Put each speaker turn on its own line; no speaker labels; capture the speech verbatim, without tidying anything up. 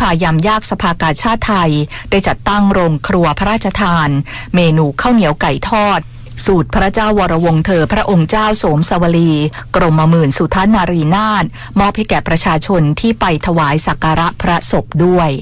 ภายามยากสภากาชาติไทยได้จัดตั้งโรงครัวพระราชทานเมนูข้าวเหนียวไก่ทอดสูตรพระเจ้าวรวงศ์เธอพระองค์เจ้าโสมสวลีกรมหมื่นสุทัศนารีนาถมอบให้แก่ประชาชนที่ไปถวายสักการะพระศพด้วย